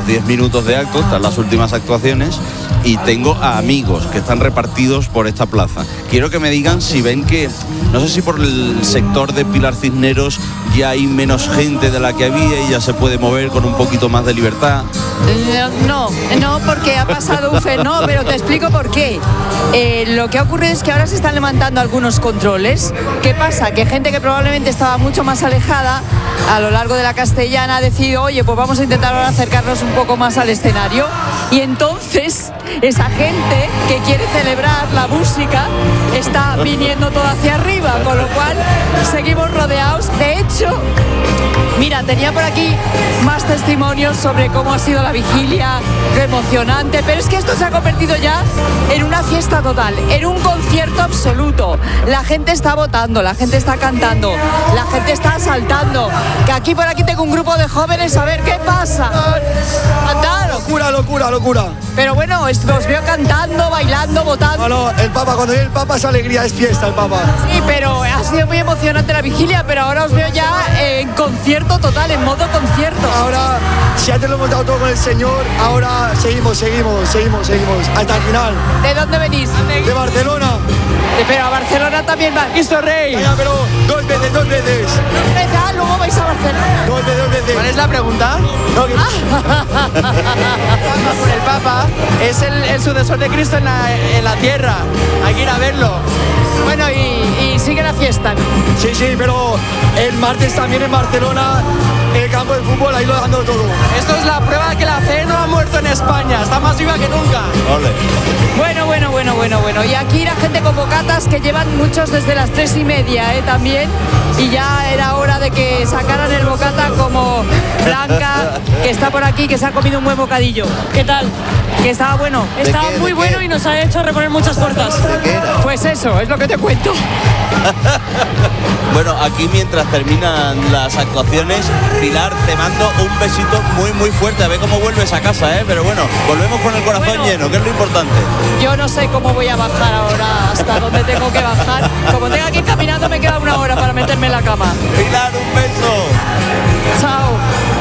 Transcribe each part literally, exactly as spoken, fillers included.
diez minutos de acto, están las últimas actuaciones, y tengo a amigos que están repartidos por esta plaza. Quiero que me digan si ven que, no sé si por el sector de Pilar Cisneros ya hay menos gente de la que había y ya se puede mover con un poquito más de libertad. No, no, porque ha pasado un fenómeno, pero te explico por qué. Eh, lo que ha ocurrido es que ahora se están levantando algunos controles. ¿Qué pasa? Que gente que probablemente estaba mucho más alejada a lo largo de la Castellana ha decidido, oye, pues vamos a intentar ahora acercarnos un poco más al escenario. Y entonces esa gente que quiere celebrar la música está viniendo todo hacia arriba, con lo cual seguimos rodeados. De hecho, mira, tenía por aquí más testimonios sobre cómo ha sido la vigilia, lo emocionante, pero es que esto se ha convertido ya en una fiesta total, en un concierto absoluto. La gente está votando, la gente está cantando, la gente está saltando. Que aquí por aquí tengo un grupo de jóvenes, a ver qué pasa. Cantar. Locura, locura, locura. Pero bueno, os veo cantando, bailando, votando. No, no, el Papa, cuando viene el Papa es alegría, es fiesta el Papa. Sí, pero ha sido muy emocionante la vigilia, pero ahora os veo ya en concierto total, en modo concierto. Ahora, si antes lo hemos dado todo con el Señor, ahora seguimos, seguimos, seguimos, seguimos, hasta el final. ¿De dónde venís? De Barcelona. Pero a Barcelona también va. ¡Cristo Rey! Vaya, pero dos veces, dos veces. Dos veces, ah, luego vais a Barcelona. Dos veces, dos veces. ¿Cuál es la pregunta? No, que... El Papa es el, el sucesor de Cristo en la, en la tierra. Hay que ir a verlo. Bueno, y, y sigue la fiesta. Sí, sí, pero el martes también en Barcelona, en el campo de fútbol, ahí lo dando todo. Esto es la prueba de que la fe no ha muerto en España. Está más viva que nunca. Ole. Bueno, bueno, bueno, bueno, bueno. Y aquí la gente con bocatas que llevan muchos desde las tres y media, ¿eh? También. Y ya era hora de que sacaran el bocata, como Blanca, que está por aquí, que se ha comido un buen bocadillo. ¿Qué tal? Que estaba bueno. Estaba qué, muy bueno qué? y nos ha hecho reponer muchas fuerzas. Pues eso, es lo que te cuento. Bueno, aquí mientras terminan las actuaciones, Pilar, te mando un besito muy muy fuerte. A ver cómo vuelves a casa, ¿eh? Pero bueno, volvemos con el corazón Bueno, lleno, que es lo importante. Yo no sé cómo voy a bajar ahora, hasta dónde tengo que bajar. Como tengo que ir caminando, me queda una hora para meterme en la cama. Pilar, un beso. Chao.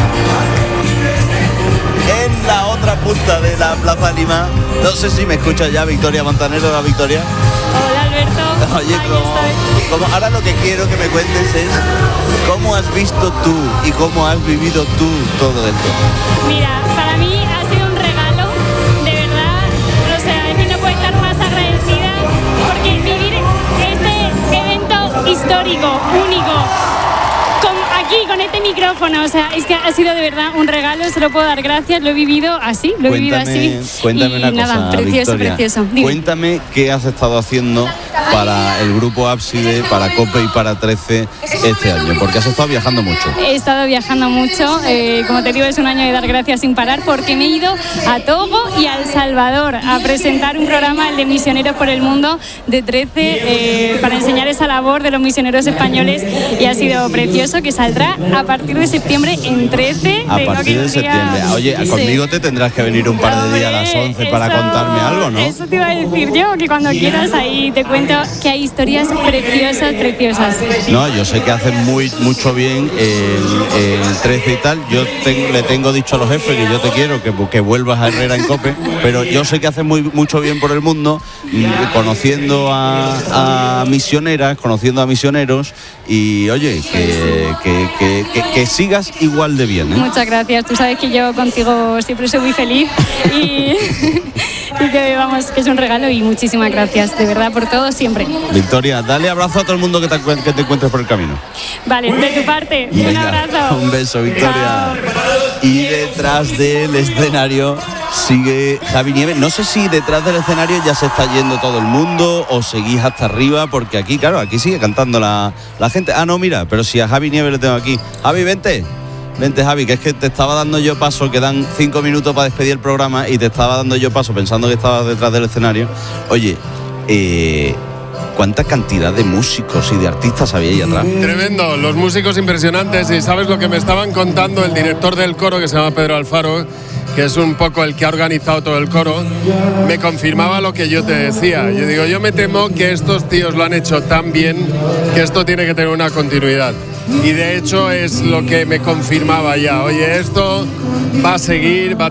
En la otra punta de la Plaza Lima, no sé si me escuchas ya, Victoria Montanero, la Victoria. Hola, Alberto. Oye, Aquí como, estoy. como ahora lo que quiero que me cuentes es cómo has visto tú y cómo has vivido tú todo esto. Mira, para mí ha sido un regalo, de verdad. O sea, es que no puedo estar más agradecida porque vivir este evento histórico, único, con, aquí con este micrófono, o sea, es que ha sido de verdad un regalo, se lo puedo dar gracias, lo he vivido así, lo he vivido así. Cuéntame y una nada, cosa, precioso, Victoria. precioso. Dime. Cuéntame qué has estado haciendo para el grupo Ábside, para COPE y para trece este año, porque has estado viajando mucho. He estado viajando mucho, eh, como te digo, es un año de dar gracias sin parar, porque me he ido a Togo y a El Salvador a presentar un programa, el de Misioneros por el Mundo, de trece, eh, para enseñar esa labor de los misioneros españoles, y ha sido precioso, que saldrá a partir de septiembre en trece. A Tengo partir que de ir a- septiembre. Oye, Sí. conmigo te tendrás que venir un par de días a las Hombre, once para eso- contarme algo, ¿no? Eso te iba a decir yo, que cuando quieras ahí te cuento que hay historias preciosas, preciosas. No, yo sé que hacen muy mucho bien el, el trece y tal. Yo te- le tengo dicho a los jefes que yo te quiero, que, que vuelvas a Herrera en COPE, pero yo sé que hacen muy mucho bien por el mundo, mm, conociendo a, a misioneras, conociendo a misioneros, y oye, que, que, que, que- que sigas igual de bien, ¿eh? Muchas gracias, tú sabes que yo contigo siempre soy muy feliz y, y que vamos, que es un regalo, y muchísimas gracias, de verdad, por todo siempre. Victoria, dale abrazo a todo el mundo que te, encuent- que te encuentres por el camino. Vale, de tu parte, un Venga, abrazo. un beso, Victoria. Y detrás del escenario sigue Javi Nieves. No sé si detrás del escenario ya se está yendo todo el mundo o seguís hasta arriba, porque aquí, claro, aquí sigue cantando la, la gente. Ah, no, mira, pero si a Javi Nieves le tengo aquí. Javi, vente. Vente, Javi, que es que te estaba dando yo paso, quedan cinco minutos para despedir el programa y te estaba dando yo paso pensando que estabas detrás del escenario. Oye, eh... ¿cuánta cantidad de músicos y de artistas había ahí atrás? Tremendo, los músicos impresionantes. Y sabes lo que me estaban contando el director del coro, que se llama Pedro Alfaro, que es un poco el que ha organizado todo el coro, me confirmaba lo que yo te decía. Yo digo, yo me temo que estos tíos lo han hecho tan bien que esto tiene que tener una continuidad. Y de hecho es lo que me confirmaba ya. Oye, esto va a seguir, va a